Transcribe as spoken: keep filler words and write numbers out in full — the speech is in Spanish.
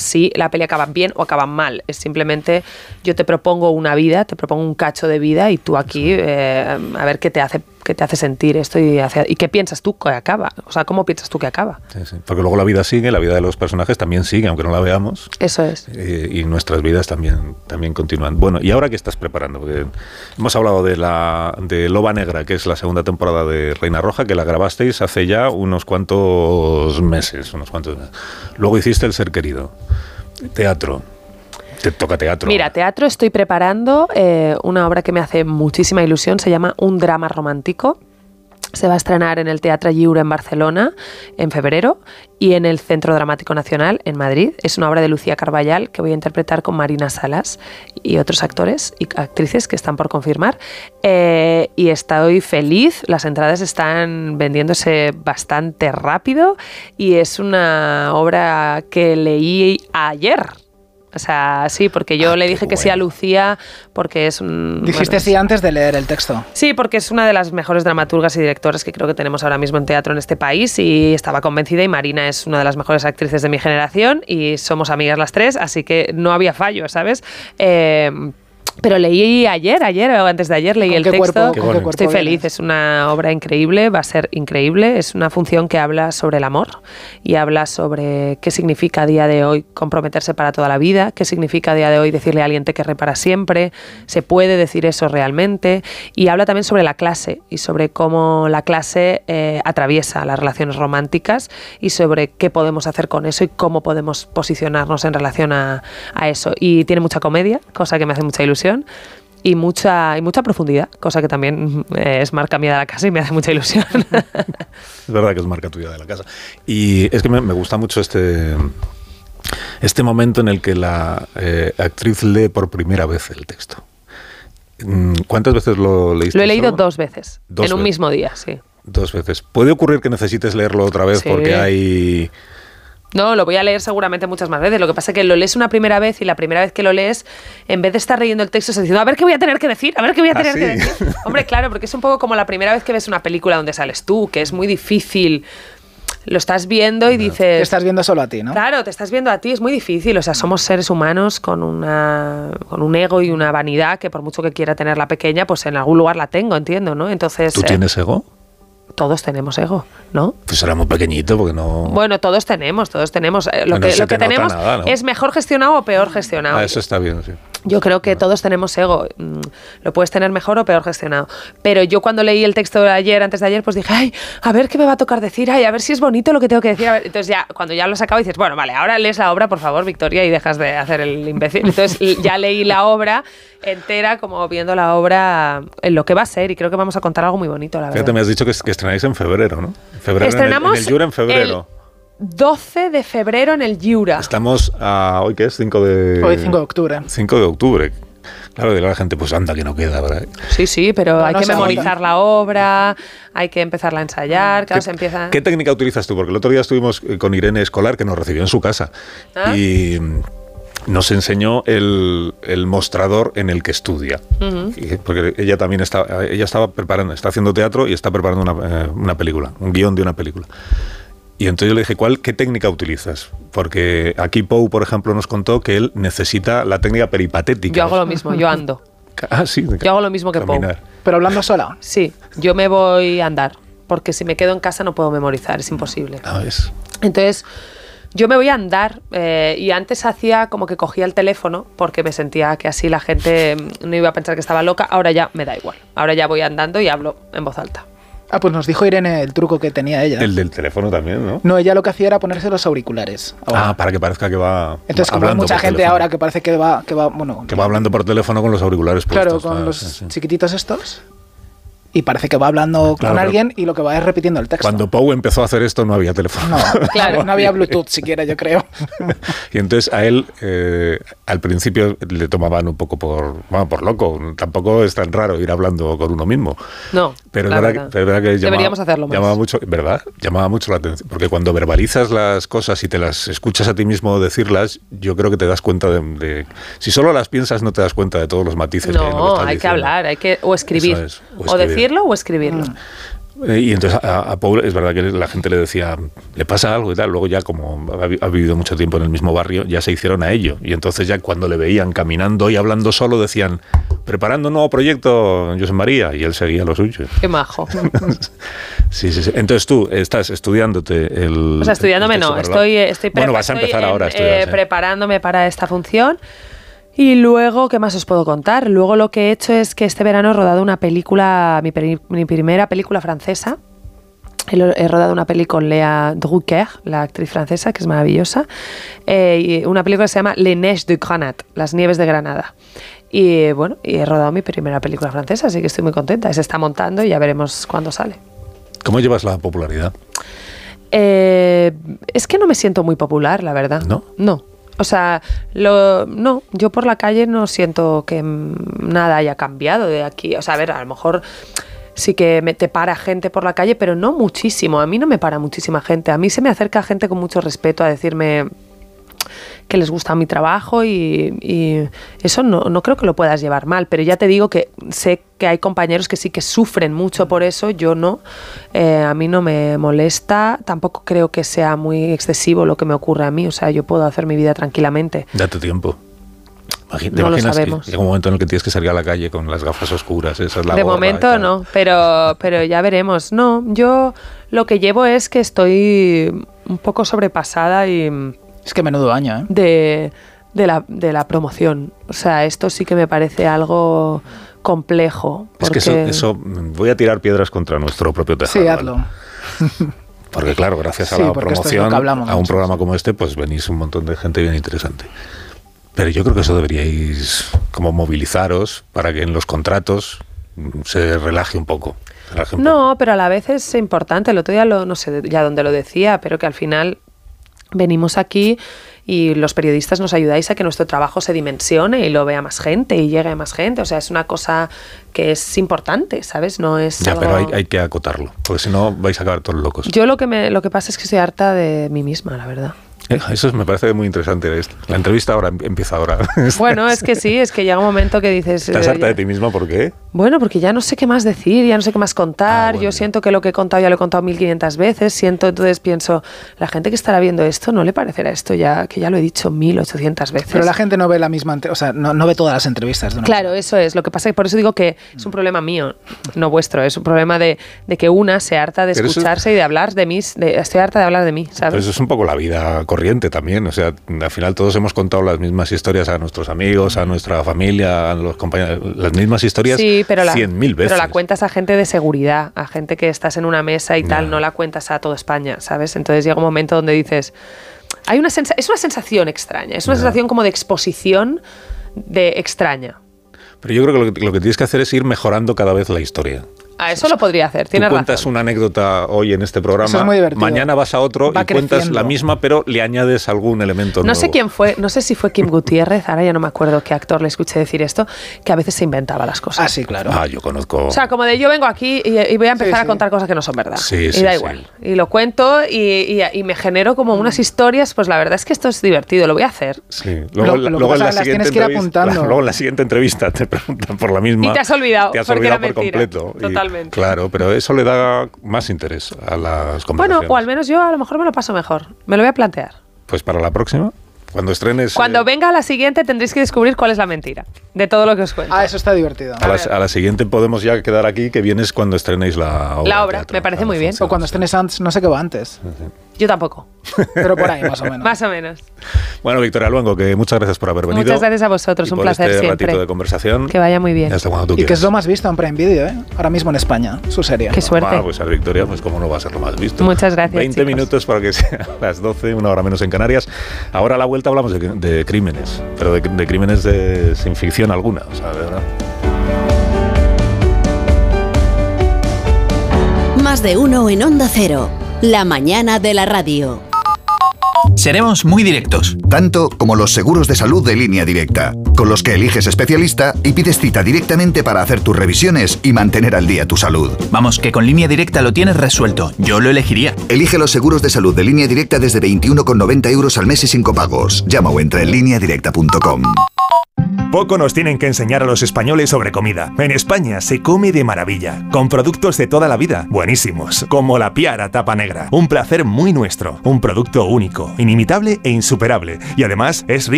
si la peli acaba bien o acaba mal. Es simplemente, yo te propongo una vida, te propongo un cacho de vida y tú aquí, eh, a ver qué te hace qué te hace sentir esto y, hace, y qué piensas tú que acaba. O sea, ¿cómo piensas tú que acaba? Sí, sí. Porque luego la vida sigue, la vida de los personajes también sigue, aunque no la veamos. Eso es. Y, y nuestras vidas también, también continúan. Bueno, ¿y ahora qué estás preparando? Porque hemos hablado de la de Loba Negra, que es la segunda temporada de Reina Roja, que la grabasteis hace ya unos cuantos meses, unos cuantos meses. Luego hiciste El Ser Querido. Teatro. Te toca teatro. Mira, teatro estoy preparando eh, una obra que me hace muchísima ilusión, se llama Un drama romántico. Se va a estrenar en el Teatre Lliure en Barcelona en febrero y en el Centro Dramático Nacional en Madrid. Es una obra de Lucía Carballal que voy a interpretar con Marina Salas y otros actores y actrices que están por confirmar. Eh, y estoy feliz, las entradas están vendiéndose bastante rápido y es una obra que leí ayer. O sea, sí, porque yo ah, le dije que bueno. sí a Lucía porque es un... Dijiste bueno, sí antes de leer el texto. Sí, porque es una de las mejores dramaturgas y directoras que creo que tenemos ahora mismo en teatro en este país y estaba convencida y Marina es una de las mejores actrices de mi generación y somos amigas las tres, así que no había fallo, ¿sabes? Eh... Pero leí ayer, ayer o antes de ayer leí el texto. Cuerpo, Estoy feliz, es una obra increíble, va a ser increíble. Es una función que habla sobre el amor y habla sobre qué significa a día de hoy comprometerse para toda la vida, qué significa a día de hoy decirle a alguien te querré para siempre, se puede decir eso realmente. Y habla también sobre la clase y sobre cómo la clase eh, atraviesa las relaciones románticas y sobre qué podemos hacer con eso y cómo podemos posicionarnos en relación a, a eso. Y tiene mucha comedia, cosa que me hace mucha ilusión. Y mucha, y mucha profundidad, cosa que también eh, es marca mía de la casa y me hace mucha ilusión. Es verdad que es marca tuya de la casa. Y es que me, me gusta mucho este, este momento en el que la eh, actriz lee por primera vez el texto. ¿Cuántas veces lo leíste? Lo he leído solo? dos veces, dos en un veces. mismo día, sí. Dos veces. ¿Puede ocurrir que necesites leerlo otra vez sí. porque hay... No, lo voy a leer seguramente muchas más veces. Lo que pasa es que lo lees una primera vez y la primera vez que lo lees, en vez de estar leyendo el texto, estás diciendo, a ver qué voy a tener que decir, a ver qué voy a tener ¿Ah, sí? que decir. Hombre, claro, porque es un poco como la primera vez que ves una película donde sales tú, que es muy difícil. Lo estás viendo y no. dices... Te estás viendo solo a ti, ¿no? Claro, te estás viendo a ti, es muy difícil. O sea, somos seres humanos con, una, con un ego y una vanidad que por mucho que quiera tener la pequeña, pues en algún lugar la tengo, entiendo, ¿no? Entonces... ¿Tú eh, tienes ego? Todos tenemos ego, ¿no? Pues será muy pequeñito porque no... Bueno, todos tenemos, todos tenemos. Lo bueno, que, se lo que tenemos nada, ¿no? es mejor gestionado o peor gestionado. Ah, eso está bien, sí. Yo creo que todos tenemos ego. Lo puedes tener mejor o peor gestionado. Pero yo cuando leí el texto de ayer, antes de ayer, pues dije, ay, a ver qué me va a tocar decir, ay, a ver si es bonito lo que tengo que decir. A ver. Entonces ya, cuando ya lo has acabado, dices, bueno, vale, ahora lees la obra, por favor, Victoria, y dejas de hacer el imbécil. Entonces ya leí la obra entera, como viendo la obra en lo que va a ser, y creo que vamos a contar algo muy bonito, la verdad. Fíjate, me has dicho que, que estrenáis en febrero, ¿no? En febrero, Estrenamos en el, en el Lliure en febrero. doce de febrero en el Lliure. Estamos a... ¿Hoy qué es? cinco de... Hoy cinco de octubre. cinco de octubre. Claro, de la gente, pues anda que no queda, ¿verdad? Sí, sí, pero no, hay no que memorizar falta. la obra, hay que empezarla a ensayar, claro, ¿Qué, se empieza... ¿Qué técnica utilizas tú? Porque el otro día estuvimos con Irene Escolar, que nos recibió en su casa, ¿Ah? y nos enseñó el, el mostrador en el que estudia. Uh-huh. Y, porque ella también está, ella estaba preparando, está haciendo teatro y está preparando una, eh, una película, un guión de una película. Y entonces yo le dije, ¿cuál, ¿qué técnica utilizas? Porque aquí Pou, por ejemplo, nos contó que él necesita la técnica peripatética. Yo hago lo mismo, yo ando. Ah, sí. Yo hago lo mismo que Pou. ¿Pero hablando sola? Sí, yo me voy a andar, porque si me quedo en casa no puedo memorizar, es imposible. Ah, ¿ves? Entonces, yo me voy a andar eh, y antes hacía como que cogía el teléfono porque me sentía que así la gente no iba a pensar que estaba loca, ahora ya me da igual. Ahora ya voy andando y hablo en voz alta. Ah, pues nos dijo Irene el truco que tenía ella. El del teléfono también, ¿no? No, ella lo que hacía era ponerse los auriculares. Ahora. Ah, para que parezca que va Entonces, como hay mucha gente teléfono. Ahora que parece que va, que va, bueno... Que va hablando por teléfono con los auriculares claro, puestos. Claro, con ah, los sí, sí. chiquititos estos. Y parece que va hablando claro, con alguien y lo que va es repitiendo el texto. Cuando Pou empezó a hacer esto no había teléfono. No, claro, no había Bluetooth siquiera, yo creo. Y entonces a él, eh, al principio le tomaban un poco por, bueno, por loco. Tampoco es tan raro ir hablando con uno mismo. No, pero es verdad, verdad. Que, verdad que llamaba, deberíamos hacerlo más. Llamaba mucho, ¿verdad? Llamaba mucho la atención. Porque cuando verbalizas las cosas y te las escuchas a ti mismo decirlas, yo creo que te das cuenta de... de si solo las piensas no te das cuenta de todos los matices. No, que hay, lo que hay diciendo. que hablar, hay que o escribir. Es, o, o decirlo o escribirlo. Y entonces a, a Paul es verdad que la gente le decía, le pasa algo y tal. Luego ya como ha, ha vivido mucho tiempo en el mismo barrio, ya se hicieron a ello. Y entonces ya cuando le veían caminando y hablando solo decían, preparando un nuevo proyecto, Josep María, y él seguía lo suyo. Qué majo. sí, sí, sí. Entonces tú estás estudiándote el... O sea, estudiándome el no, estoy, estoy, prepa- bueno, vas a empezar estoy en, ahora a estudiar, eh, sí. preparándome para esta función. Y luego, ¿qué más os puedo contar? Luego lo que he hecho es que este verano he rodado una película, mi, peri- mi primera película francesa. He, he rodado una peli con Léa Drucker, la actriz francesa, que es maravillosa. Eh, y una película que se llama Les Neiges de Grenade, Las Nieves de Granada. Y bueno, y he rodado mi primera película francesa, así que estoy muy contenta. Se está montando y ya veremos cuándo sale. ¿Cómo llevas la popularidad? Eh, es que no me siento muy popular, la verdad. ¿No? No. O sea, lo, no, yo por la calle no siento que mm, nada haya cambiado de aquí. O sea, a ver, a lo mejor sí que me, te para gente por la calle, pero no muchísimo. A mí no me para muchísima gente. A mí se me acerca gente con mucho respeto a decirme que les gusta mi trabajo y, y eso no, no creo que lo puedas llevar mal, pero ya te digo que sé que hay compañeros que sí que sufren mucho por eso, yo no, eh, a mí no me molesta, tampoco creo que sea muy excesivo lo que me ocurre a mí, o sea, yo puedo hacer mi vida tranquilamente. Date tiempo. ¿Te no imaginas lo sabemos. que llega un momento en el que tienes que salir a la calle con las gafas oscuras? Esa es la De gorra momento no, pero, pero ya veremos. No, yo lo que llevo es que estoy un poco sobrepasada y... Es que menudo año, ¿eh? De, de, la, de la promoción. O sea, esto sí que me parece algo complejo. Es que eso, eso... Voy a tirar piedras contra nuestro propio tejado. Sí, hazlo. Porque claro, gracias a sí, la es promoción, a un mucho. programa como este, pues venís un montón de gente bien interesante. Pero yo creo que eso deberíais como movilizaros para que en los contratos se relaje un poco. Relaje un no, poco. pero a la vez es importante. El otro día, lo, no sé ya dónde lo decía, pero que al final venimos aquí y los periodistas nos ayudáis a que nuestro trabajo se dimensione y lo vea más gente y llegue a más gente. O sea, es una cosa que es importante, ¿sabes? No es Ya, algo... pero hay, hay que acotarlo, porque si no vais a acabar todos locos. Yo lo que, me, lo que pasa es que estoy harta de mí misma, la verdad. Eso me parece muy interesante. La entrevista ahora empieza ahora. Bueno, es que sí, es que llega un momento que dices... ¿Estás eh, harta de ti misma? ¿Por qué? Bueno, porque ya no sé qué más decir, ya no sé qué más contar. Ah, bueno, Yo ya. siento que lo que he contado ya lo he contado mil quinientas veces. Siento, entonces pienso, la gente que estará viendo esto no le parecerá esto ya, que ya lo he dicho mil ochocientas veces. Pero la gente no ve la misma, entre- o sea, no, no ve todas las entrevistas de una Claro, eso es. Lo que pasa es que por eso digo que es un problema mío, no vuestro. Es un problema de, de que una se harta de Pero eso- escucharse y de hablar de mí. De, estoy harta de hablar de mí, Pero ¿sabes? eso es un poco la vida corriente también. O sea, al final todos hemos contado las mismas historias a nuestros amigos, a nuestra familia, a los compañeros. Las mismas historias Sí, pero la, cien mil veces. pero la cuentas a gente de seguridad, a gente que estás en una mesa y tal, Ya. no la cuentas a toda España, ¿sabes? Entonces llega un momento donde dices, hay una sensa- es una sensación extraña, es una Ya. sensación como de exposición de extraña. Pero yo creo que lo, que lo que tienes que hacer es ir mejorando cada vez la historia. A eso lo podría hacer, Tú tienes cuentas razón. una anécdota hoy en este programa, Eso es muy divertido. mañana vas a otro Va y cuentas creciendo. la misma, pero le añades algún elemento No nuevo. sé quién fue, no sé si fue Kim Gutiérrez, ahora ya no me acuerdo qué actor le escuché decir esto, que a veces se inventaba las cosas. Ah, sí, claro. Ah, yo conozco... O sea, como de yo vengo aquí y, y voy a empezar Sí, a sí. contar cosas que no son verdad. Sí, y sí, da sí. igual. Y lo cuento y, y- y me genero como unas historias, pues la verdad es que esto es divertido, lo voy a hacer. Sí. Lo- Luego, lo que luego en pasa la es que las siguiente tienes que ir entrevista- apuntando. luego en la siguiente entrevista te preguntan por la misma. Y te has olvidado, Te has porque olvidado era por mentira. completo. Y, Totalmente. claro, pero eso le da más interés a las conversaciones. Bueno, o al menos yo a lo mejor me lo paso mejor. Me lo voy a plantear. Pues para la próxima, cuando estrenes... Cuando eh, venga la siguiente tendréis que descubrir cuál es la mentira de todo lo que os cuento. Ah, eso está divertido. a, la, a la siguiente podemos ya quedar aquí, que vienes cuando estrenéis la obra. La de obra, teatro. me parece Claro, muy bien. funciona O cuando así. estén antes, no sé qué va antes. Yo tampoco. Pero por ahí, más o menos. Más o menos. Bueno, Victoria Luengo, que muchas gracias por haber venido. Muchas gracias a vosotros, y un por placer este siempre. ratito de conversación. Que vaya muy bien. Hasta cuando tú Y que quieras. es lo más visto en Prime Video, ¿eh? Ahora mismo en España, su serie. Qué suerte. Ah, pues a Victoria, pues cómo no va a ser lo más visto. Muchas gracias, veinte chicos. minutos para que sea las doce, una hora menos en Canarias. Ahora a la vuelta hablamos de, de crímenes, pero de, de crímenes de, sin ficción alguna, o sea, de verdad. Más de uno en Onda Cero. La mañana de la radio. Seremos muy directos. Tanto como los seguros de salud de Línea Directa, con los que eliges especialista y pides cita directamente para hacer tus revisiones y mantener al día tu salud. Vamos, que con Línea Directa lo tienes resuelto. Yo lo elegiría. Elige los seguros de salud de Línea Directa desde veintiuno con noventa euros al mes y sin copagos. Llama o entra en línea directa punto com. Poco nos tienen que enseñar a los españoles sobre comida. En España se come de maravilla, con productos de toda la vida, buenísimos, como la Piara Tapa Negra. Un placer muy nuestro, un producto único, inimitable e insuperable, y además es rico